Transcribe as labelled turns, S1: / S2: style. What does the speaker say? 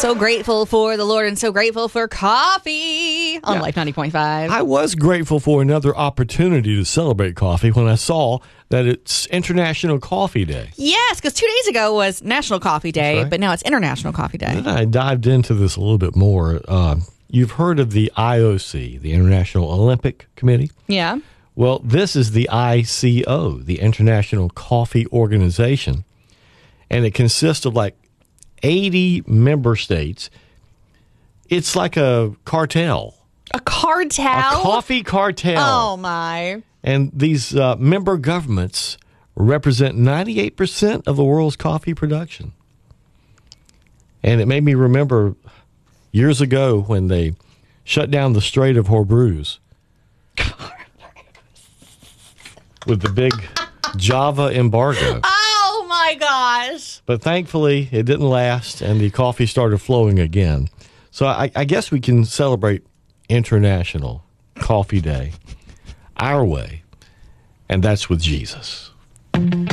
S1: So grateful for the Lord and so grateful for coffee on Life 90.5.
S2: I was grateful for another opportunity to celebrate coffee when I saw that it's International Coffee Day.
S1: Yes, because 2 days ago was National Coffee Day,
S2: right.
S1: but now it's International Coffee Day.
S2: Then I dived into this a little bit more. You've heard of the IOC, the International Olympic Committee?
S1: Yeah.
S2: Well, this is the ICO, the International Coffee Organization, and it consists of like 80 member states. It's like a cartel.
S1: A cartel?
S2: A coffee cartel.
S1: Oh, my.
S2: And these member governments represent 98% of the world's coffee production. And it made me remember years ago when they shut down the Strait of Hormuz with the big Java embargo.
S1: Oh, my gosh.
S2: But thankfully, it didn't last, and the coffee started flowing again. So I guess we can celebrate International Coffee Day our way, and that's with Jesus.